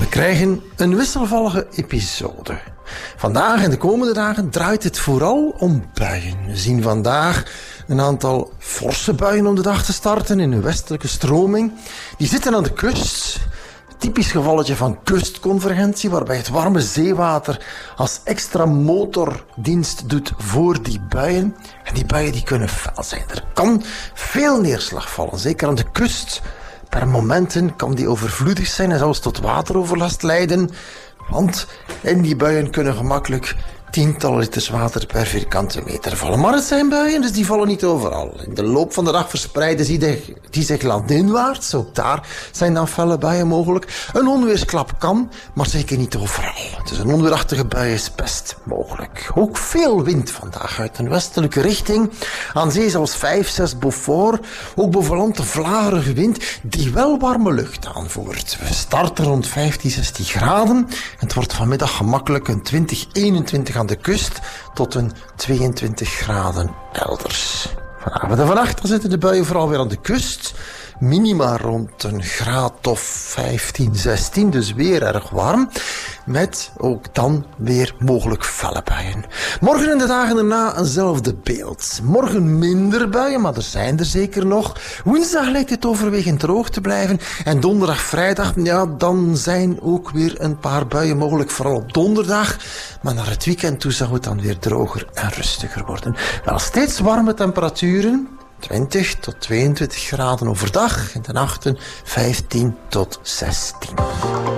krijgen een wisselvallige episode. Vandaag en de komende dagen draait het vooral om buien. We zien vandaag een aantal forse buien om de dag te starten in een westelijke stroming. Die zitten aan de kust. Typisch gevalletje van kustconvergentie, waarbij het warme zeewater als extra motordienst doet voor die buien. En die buien die kunnen fel zijn. Er kan veel neerslag vallen, zeker aan de kust. Per momenten kan die overvloedig zijn en zelfs tot wateroverlast leiden. Want in die buien kunnen gemakkelijk tientallen liters water per vierkante meter vallen. Maar het zijn buien, dus die vallen niet overal. In de loop van de dag verspreiden die zich landinwaarts. Ook daar zijn dan felle buien mogelijk. Een onweersklap kan, maar zeker niet overal. Dus een onweerachtige bui is best mogelijk. Ook veel wind vandaag uit een westelijke richting. Aan zee zelfs 5, 6 Beaufort. Ook boven land de vlagerige wind die wel warme lucht aanvoert. We starten rond 15, 16 graden. Het wordt vanmiddag gemakkelijk een 20, 21 aan de kust tot een 22 graden elders. Vanavond en vannacht zitten de buien vooral weer aan de kust. Minima rond een graad of 15, 16, dus weer erg warm. Met ook dan weer mogelijk felle buien. Morgen en de dagen daarna eenzelfde beeld. Morgen minder buien, maar er zijn er zeker nog. Woensdag lijkt het overwegend droog te blijven. En donderdag, vrijdag, ja, dan zijn ook weer een paar buien mogelijk. Vooral op donderdag. Maar naar het weekend toe zou het dan weer droger en rustiger worden. Wel steeds warme temperaturen. 20 tot 22 graden overdag. In de nachten 15 tot 16.